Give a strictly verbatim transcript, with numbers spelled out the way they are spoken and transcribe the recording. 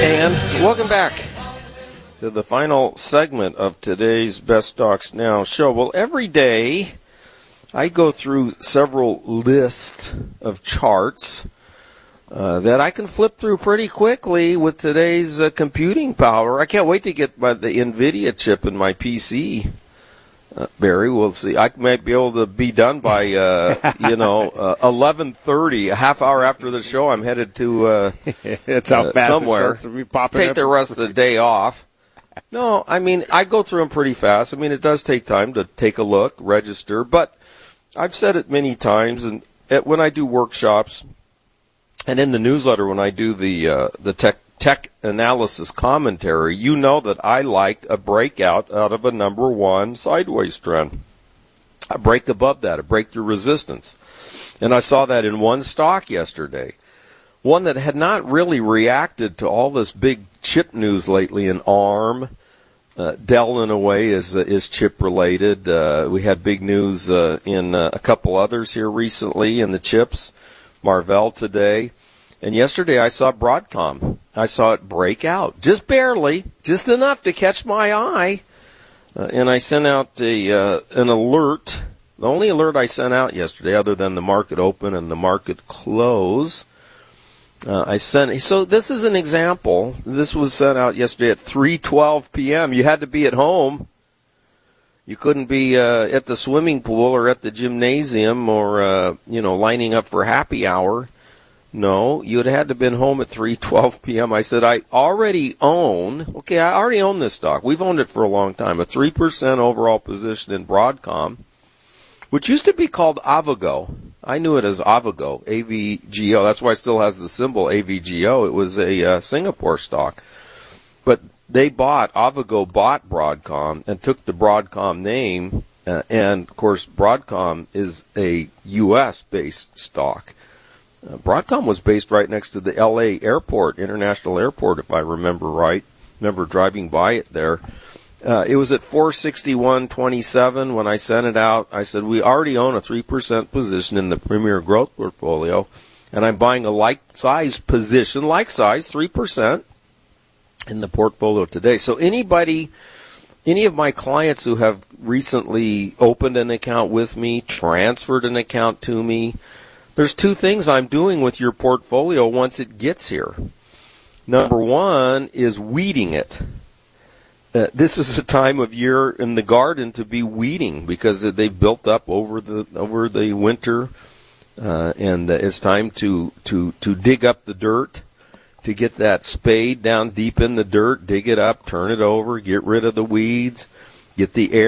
And welcome back to the final segment of today's Best Stocks Now show. Well, every day I go through several lists of charts uh, that I can flip through pretty quickly with today's uh, computing power. I can't wait to get my, the NVIDIA chip in my P C. Uh, Barry, we'll see. I might be able to be done by, uh, you know, uh, eleven thirty, a half hour after the show. I'm headed to uh, it's how uh, fast somewhere. It starts to be popping Take up. the rest of the day off. No, I mean, I go through them pretty fast. I mean, it does take time to take a look, register. But I've said it many times, and when I do workshops and in the newsletter when I do the uh, the tech tech analysis commentary, you know that I like a breakout out of a number one sideways trend. A break above that, a breakthrough resistance. And I saw that in one stock yesterday. One that had not really reacted to all this big chip news lately in ARM. Uh, Dell, in a way, is uh, is chip-related. Uh, we had big news uh, in uh, a couple others here recently in the chips. Marvell today. And yesterday I saw Broadcom. I saw it break out, just barely, just enough to catch my eye. Uh, and I sent out a uh, an alert, the only alert I sent out yesterday, other than the market open and the market close. Uh, I sent. So this is an example. This was sent out yesterday at three twelve p.m. You had to be at home. You couldn't be uh, at the swimming pool or at the gymnasium or uh, you know lining up for happy hour. No, you'd had to have been home at three twelve p.m. I said, I already own, okay, I already own this stock. We've owned it for a long time. A three percent overall position in Broadcom, which used to be called Avago. I knew it as Avago, A V G O. That's why it still has the symbol A V G O. It was a uh, Singapore stock. But they bought, Avago bought Broadcom and took the Broadcom name. Uh, and, of course, Broadcom is a U S-based stock. Uh, Broadcom was based right next to the L A airport, International Airport, if I remember right. Remember driving by it there. Uh, it was at four sixty-one twenty-seven when I sent it out. I said, we already own a three percent position in the Premier Growth portfolio, and I'm buying a like-size position, like-size, three percent in the portfolio today. So anybody, any of my clients who have recently opened an account with me, transferred an account to me, there's two things I'm doing with your portfolio once it gets here. Number one is weeding it. Uh, this is a time of year in the garden to be weeding because they've built up over the over the winter, uh, and uh, it's time to, to, to dig up the dirt, to get that spade down deep in the dirt, dig it up, turn it over, get rid of the weeds, get the air.